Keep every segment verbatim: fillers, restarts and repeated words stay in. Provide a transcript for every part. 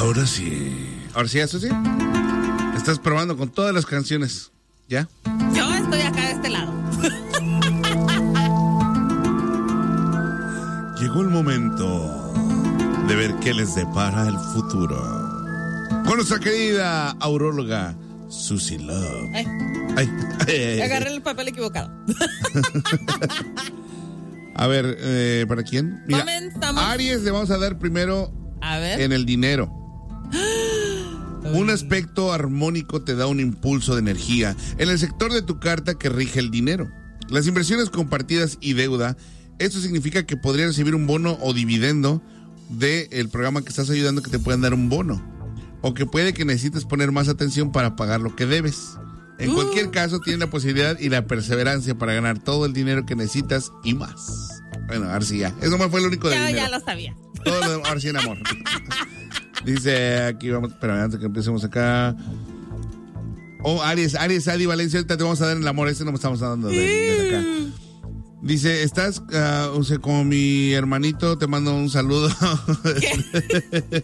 Ahora sí. Ahora sí, eso sí. Estás probando con todas las canciones. ¿Ya? Yo estoy acá de este lado. Llegó el momento de ver qué les depara el futuro. Con nuestra querida auróloga Susie Love. Ay. Ay, ay, ay, Agarré ay. el papel equivocado. A ver, eh, ¿para quién? Mira, Comenzamos. Aries le vamos a dar primero A ver. en el dinero. Un aspecto armónico te da un impulso de energía en el sector de tu carta que rige el dinero. Las inversiones compartidas y deuda, esto significa que podrías recibir un bono o dividendo del programa que estás ayudando, que te puedan dar un bono. O que puede que necesites poner más atención para pagar lo que debes. En uh. cualquier caso, tienes la posibilidad y la perseverancia para ganar todo el dinero que necesitas y más. Bueno, ahora sí ya. Eso me fue lo único de Ya, dinero. ya lo sabía. Todo lo demás, ahora sí en amor. Dice aquí, vamos, espera, antes que empecemos acá. Oh, Aries, Aries, Adi, Valencia, ahorita te vamos a dar el amor. Este no me estamos dando de, de acá. Dice, estás, uh, o sea, como mi hermanito, te mando un saludo. ¿Qué?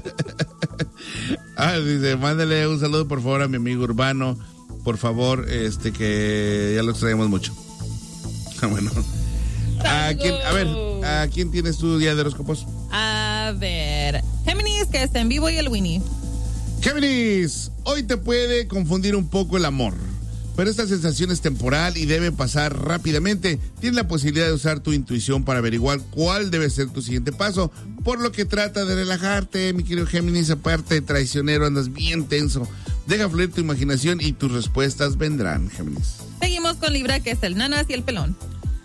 Ah, dice, mándale un saludo por favor a mi amigo Urbano, por favor, este, que ya lo extrañamos mucho. Bueno. ¿A quién, a ver, ¿a quién tienes tu día de horóscopos? A ver, Géminis, que está en vivo, y el Winnie. Géminis, hoy te puede confundir un poco el amor, pero esta sensación es temporal y debe pasar rápidamente. Tienes la posibilidad de usar tu intuición para averiguar cuál debe ser tu siguiente paso, por lo que trata de relajarte, mi querido Géminis. Aparte de traicionero, andas bien tenso. Deja fluir tu imaginación y tus respuestas vendrán, Géminis. Seguimos con Libra, que es el Nanas y el Pelón.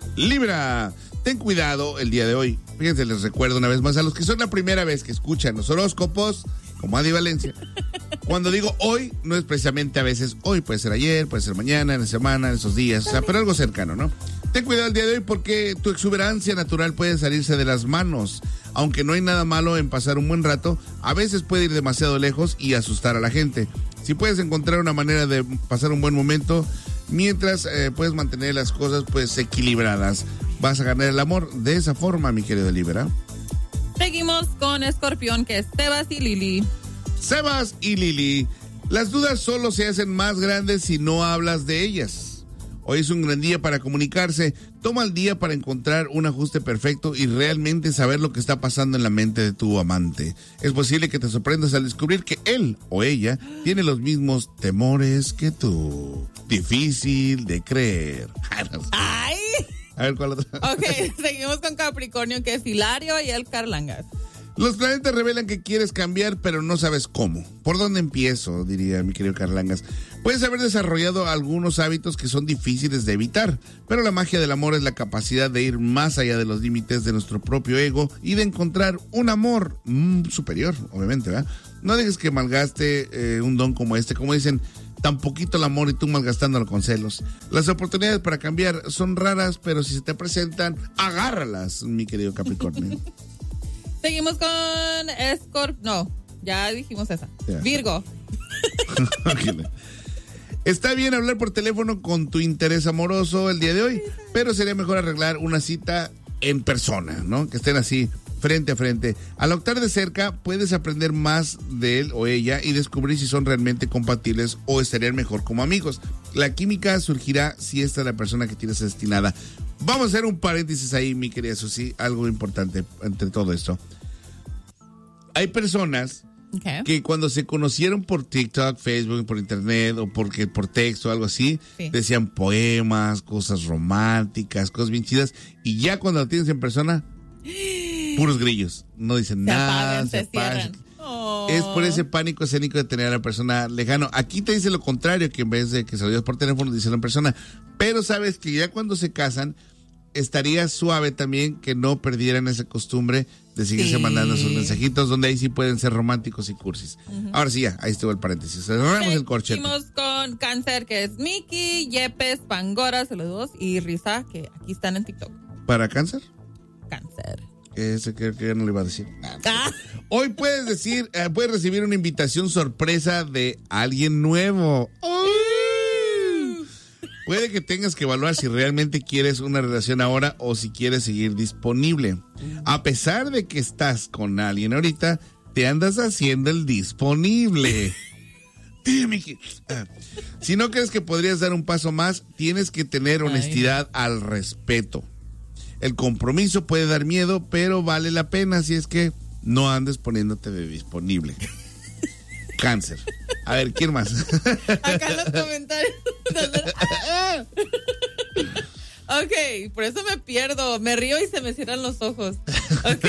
Libra, ten cuidado el día de hoy. Fíjense, les recuerdo una vez más a los que son la primera vez que escuchan los horóscopos, como Adi Valencia. Cuando digo hoy, no es precisamente a veces hoy, puede ser ayer, puede ser mañana, en la semana, en esos días, o sea, pero algo cercano, ¿no? Ten cuidado el día de hoy porque tu exuberancia natural puede salirse de las manos. Aunque no hay nada malo en pasar un buen rato, a veces puede ir demasiado lejos y asustar a la gente. Si puedes encontrar una manera de pasar un buen momento, mientras eh, puedes mantener las cosas pues equilibradas, vas a ganar el amor de esa forma, mi querido Libra. Seguimos con Escorpión, que es Sebas y Lili. Sebas y Lili, las dudas solo se hacen más grandes si no hablas de ellas. Hoy es un gran día para comunicarse. Toma el día para encontrar un ajuste perfecto y realmente saber lo que está pasando en la mente de tu amante. Es posible que te sorprendas al descubrir que él o ella tiene los mismos temores que tú. Difícil de creer. ¡Ay! A ver, ¿cuál otra? Ok, seguimos con Capricornio, que es Hilario y el Carlangas. Los planetas revelan que quieres cambiar, pero no sabes cómo. ¿Por dónde empiezo?, diría mi querido Carlangas. Puedes haber desarrollado algunos hábitos que son difíciles de evitar, pero la magia del amor es la capacidad de ir más allá de los límites de nuestro propio ego y de encontrar un amor mm, superior, obviamente, ¿verdad? No dejes que malgaste eh, un don como este, como dicen, tan poquito el amor y tú malgastándolo con celos. Las oportunidades para cambiar son raras, pero si se te presentan, agárralas, mi querido Capricornio. Seguimos con Escorpio. No, ya dijimos esa. Yeah. Virgo. Está bien hablar por teléfono con tu interés amoroso el día de hoy, pero sería mejor arreglar una cita en persona, ¿no? Que estén así, frente a frente. Al optar de cerca, puedes aprender más de él o ella y descubrir si son realmente compatibles o estarían mejor como amigos. La química surgirá si esta es la persona que tienes destinada. Vamos a hacer un paréntesis ahí, mi querida Susi, algo importante entre todo esto. Hay personas okay. que cuando se conocieron por TikTok, Facebook, por internet o porque por texto, algo así, sí. decían poemas, cosas románticas, cosas bien chidas, y ya cuando lo tienes en persona, puros grillos, no dicen se nada, apagan, se, se apagan. Oh. Es por ese pánico escénico de tener a la persona lejano. Aquí te dice lo contrario, que en vez de que se lo digas por teléfono, dicen en persona. Pero sabes que ya cuando se casan, estaría suave también que no perdieran esa costumbre de seguirse sí. mandando sus mensajitos, donde ahí sí pueden ser románticos y cursis. Uh-huh. Ahora sí, ya, ahí estuvo el paréntesis. Cerramos el corchete. Seguimos con Cáncer, que es Miki, Yepes, Pangora, saludos, y Risa, que aquí están en TikTok. ¿Para Cáncer? Cáncer. Ese que, que no le iba a decir. Ah. Hoy puedes decir, eh, puedes recibir una invitación sorpresa de alguien nuevo. ¡Oh! Puede que tengas que evaluar si realmente quieres una relación ahora o si quieres seguir disponible. A pesar de que estás con alguien ahorita, te andas haciendo el disponible. Dime que... Ah. Si no crees que podrías dar un paso más, tienes que tener honestidad Ay. al respeto. El compromiso puede dar miedo, pero vale la pena, así es que no andes poniéndote de disponible. Cáncer. A ver, ¿quién más? Acá en los comentarios. Ok, por eso me pierdo. Me río y se me cierran los ojos. Ok.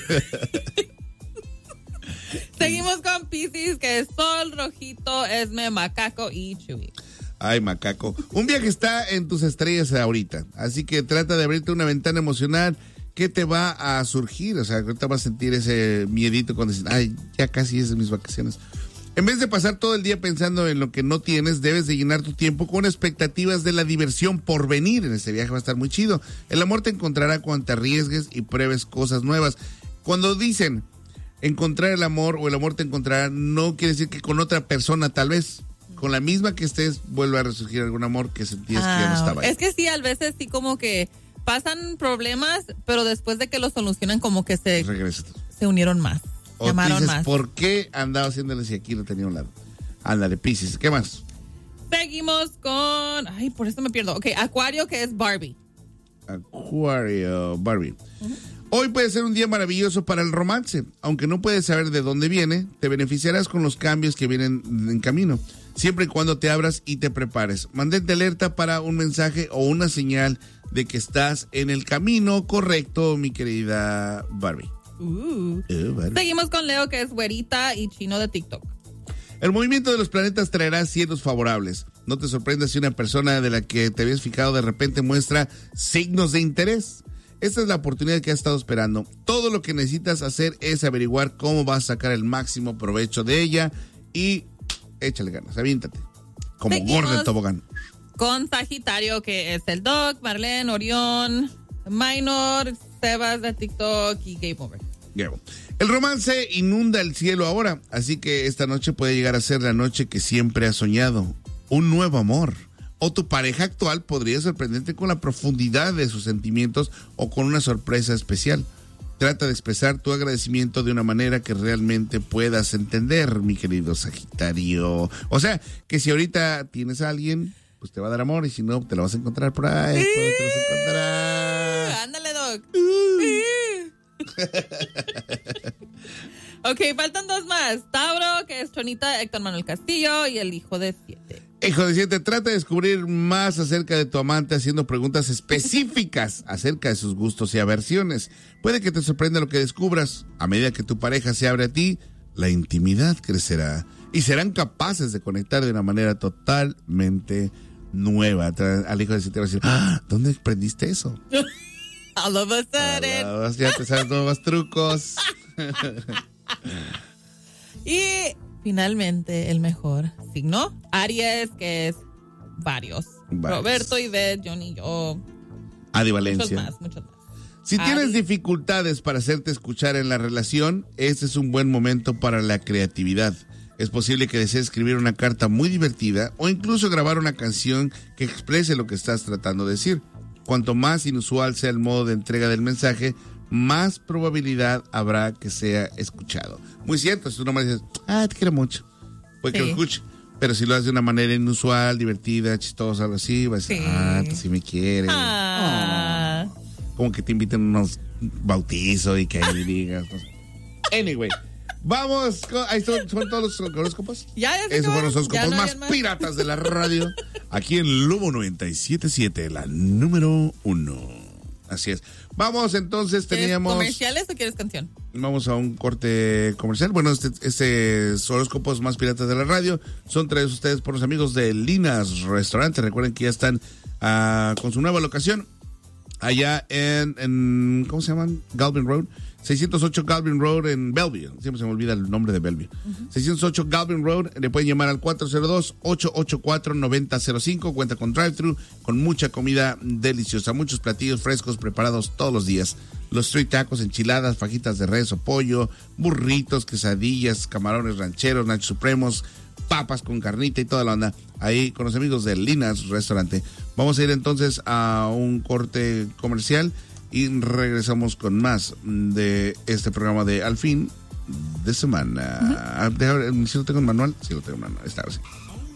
Seguimos con Piscis, que es Sol, Rojito, Esme, Macaco y Chuy. Ay, Macaco. Un viaje está en tus estrellas ahorita, así que trata de abrirte una ventana emocional que te va a surgir. O sea, que te vas a sentir ese miedito cuando dices, ay, ya casi es de mis vacaciones. En vez de pasar todo el día pensando en lo que no tienes, debes de llenar tu tiempo con expectativas de la diversión por venir. En este viaje va a estar muy chido. El amor te encontrará cuando te arriesgues y pruebes cosas nuevas. Cuando dicen encontrar el amor o el amor te encontrará, no quiere decir que con otra persona tal vez. Con la misma que estés, vuelve a resurgir algún amor que sentías ah, que ya no estaba ahí. Es que sí, a veces sí como que pasan problemas, pero después de que los solucionan como que se, se unieron más. O llamaron dices, más. ¿Por qué andaba haciéndole si aquí lo tenía a un lado? Ándale, Piscis. ¿Qué más? Seguimos con... Ay, por eso me pierdo. Ok, Acuario, que es Barbie. Acuario, Barbie. Uh-huh. Hoy puede ser un día maravilloso para el romance. Aunque no puedes saber de dónde viene, te beneficiarás con los cambios que vienen en camino. Siempre y cuando te abras y te prepares. Mantente alerta para un mensaje o una señal de que estás en el camino correcto, mi querida Barbie. Uh. Uh, vale. Seguimos con Leo, que es güerita y chino de TikTok. El movimiento de los planetas traerá cielos favorables. No te sorprendas si una persona de la que te habías fijado de repente muestra signos de interés. Esta es la oportunidad que has estado esperando. Todo lo que necesitas hacer es averiguar cómo vas a sacar el máximo provecho de ella y échale ganas, aviéntate. Como gorda en tobogán. Con Sagitario, que es el Doc, Marlene, Orión, Minor, Sebas de TikTok y Game Over. El romance inunda el cielo ahora, así que esta noche puede llegar a ser la noche que siempre has soñado. Un nuevo amor. O tu pareja actual podría sorprenderte con la profundidad de sus sentimientos o con una sorpresa especial. Trata de expresar tu agradecimiento de una manera que realmente puedas entender, mi querido Sagitario. O sea, que si ahorita tienes a alguien, pues te va a dar amor, y si no, te lo vas a encontrar por ahí. Sí. Te vas a encontrar. Ándale, Doc. Ok, faltan dos más. Tauro, que es Chonita, Héctor Manuel Castillo y el hijo de siete. Hijo de siete, trata de descubrir más acerca de tu amante haciendo preguntas específicas acerca de sus gustos y aversiones. Puede que te sorprenda lo que descubras. A medida que tu pareja se abre a ti, la intimidad crecerá y serán capaces de conectar de una manera totalmente nueva. Al hijo de siete va a decir, ah, ¿dónde aprendiste eso? All of a sudden. Ya te sabes nuevos trucos. Y finalmente el mejor signo, Aries, que es varios. varios. Roberto, Ivette, Johnny, yo. Adi Valencia. Muchos más, muchos más. Si Adi. tienes dificultades para hacerte escuchar en la relación, este es un buen momento para la creatividad. Es posible que desees escribir una carta muy divertida o incluso grabar una canción que exprese lo que estás tratando de decir. Cuanto más inusual sea el modo de entrega del mensaje, más probabilidad habrá que sea escuchado. Muy cierto, si tú nomás dices, ah, te quiero mucho, puede sí. que lo escuche. Pero si lo haces de una manera inusual, divertida, chistosa, algo así, vas a decir, sí. ah, tú sí me quieres. Ah. Oh. Como que te inviten a unos bautizos y que ahí digas. No sé. Anyway, vamos, con, ahí son, son todos los horóscopos. Ya, ya Esos fueron los horóscopos no más, más piratas de la radio. Aquí en Lobo noventa y siete punto siete, la número uno. Así es. Vamos, entonces teníamos... ¿Comerciales o quieres canción? Vamos a un corte comercial. Bueno, este, este horóscopos más piratas de la radio son traídos ustedes por los amigos de Linas Restaurante. Recuerden que ya están uh, con su nueva locación allá en, en ¿cómo se llaman? Galvin Road. seiscientos ocho Galvin Road en Bellevue. Siempre se me olvida el nombre de Bellevue. Uh-huh. seiscientos ocho Galvin Road. Le pueden llamar al cuatro cero dos, ocho ocho cuatro, nueve cero cero cinco. Cuenta con drive-thru, con mucha comida deliciosa. Muchos platillos frescos preparados todos los días. Los street tacos, enchiladas, fajitas de res o pollo, burritos, quesadillas, camarones rancheros, nachos supremos, papas con carnita y toda la onda. Ahí con los amigos de Linas Restaurante. Vamos a ir entonces a un corte comercial y regresamos con más de este programa de Al Fin de semana. Uh-huh. Deja ver, si lo tengo en manual, sí lo tengo en manual. Está así.